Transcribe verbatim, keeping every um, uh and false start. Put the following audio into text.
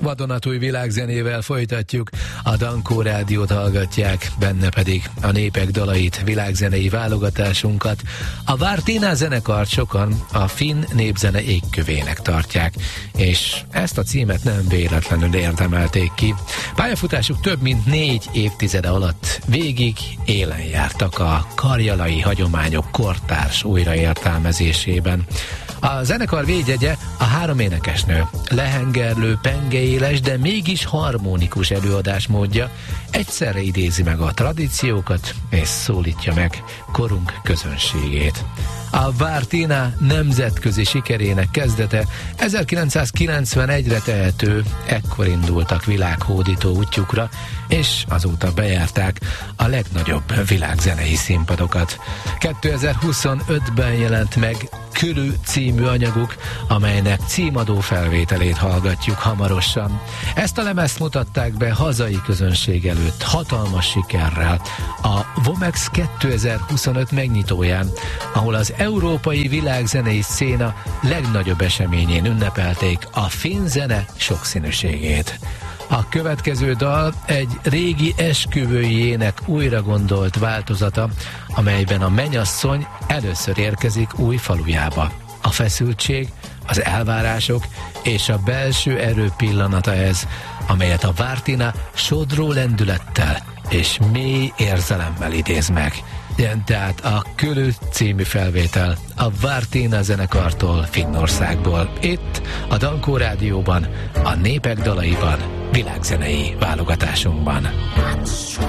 vadonatúj világzenével folytatjuk, a Dankó Rádiót hallgatják, benne pedig a népek dalait, világzenei válogatásunkat. A Vártina zenekart sokan a finn népzene égkövének tartják, és ezt a címet nem véletlenül érdemelték ki. Pályafutásuk több mint négy évtizede alatt végig élen jártak a karjalai hagyományok kortárs újraértelmezésében. A zenekar védjegye a három énekesnő, lehengerlő, pengeéles, de mégis harmonikus előadásmódja egyszerre idézi meg a tradíciókat és szólítja meg korunk közönségét. A Vártina nemzetközi sikerének kezdete ezerkilencszázkilencvenegyre tehető, ekkor indultak világhódító útjukra, és azóta bejárták a legnagyobb világzenei színpadokat. kétezer-huszonötben jelent meg Körű című anyaguk, amelynek címadó felvételét hallgatjuk hamarosan. Ezt a lemezt mutatták be hazai közönség előtt hatalmas sikerrel a Vomex kétezer-huszonöt megnyitóján, ahol az európai világzenei széna legnagyobb eseményén ünnepelték a finn zene sokszínűségét. A következő dal egy régi esküvői ének újra gondolt változata, amelyben a mennyasszony először érkezik új falujába. A feszültség, az elvárások és a belső erő pillanata ez, amelyet a Vártina sodró lendülettel és mély érzelemmel idéz meg. Ilyen tehát a Körű című felvétel a Vártina zenekartól Finnországból. Itt a Dankó Rádióban, a népek dalaiban, világzenei válogatásunkban.